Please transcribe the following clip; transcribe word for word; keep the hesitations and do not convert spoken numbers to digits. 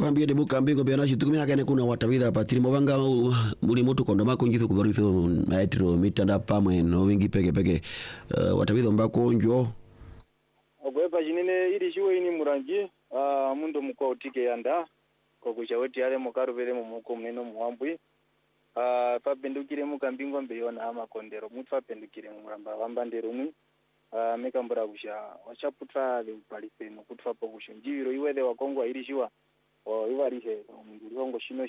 kwambia de mukambingo bya nashi tukumya kane kuna watawitha patiri mobanga muri mutu kondo mako ngitho kuvaritho maitro mitanda pamwe no wingi peke peke uh, watawitha mbako njo ogweba jinene iri shiwe ini murangi uh, mundo mukwa utike yanda kwa kushaweti yale mukaru vele mumuko mneno muwambwi uh, fapendukire mukambingo mbeyona ama kondero mutu fapendukire muramba wamba nderumwi uh, meka mbura kusha wachaputra le upalise no kutfa po kusho njiro iwede wakongwa iri shiwa o iwarihe mungu shino